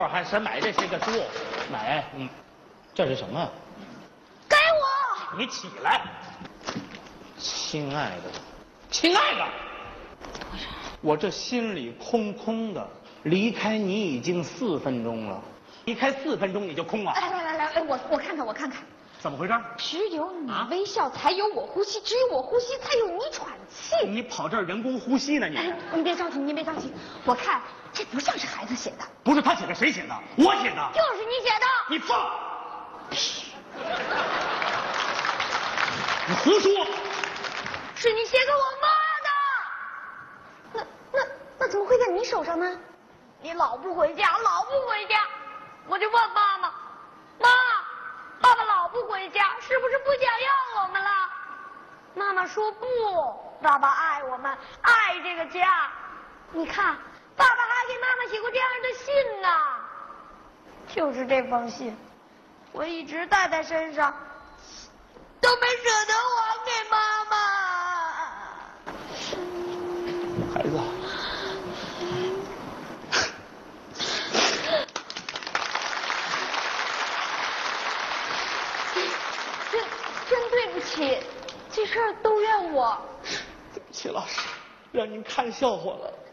还是买这些个书，买，这是什么？ 给我！ 你起来，亲爱的，亲爱的，我这心里空空的，离开你已经4分钟了，离开4分钟你就空了。 来，我看看， 怎么回事？ 只有你微笑，才有我呼吸；只有我呼吸，才有你喘气。 你跑这儿人工呼吸呢？ 你别着急，您别着急，我看这不像是孩子写的。 不是他写的，谁写的？我写的。 就是你写的。 你放屁！你胡说！ 是你写给我妈的。那怎么会在你手上呢？你老不回家，我就问妈妈，爸爸老不回家，是不是不想要我们了？妈妈说不，爸爸爱我们，爱这个家。你看，爸爸还给妈妈写过这样的信呢。就是这封信，我一直带在身上，都没舍得还给妈妈。 孩子， 真对不起，这事儿都怨我。 对不起，老师，让您看笑话了。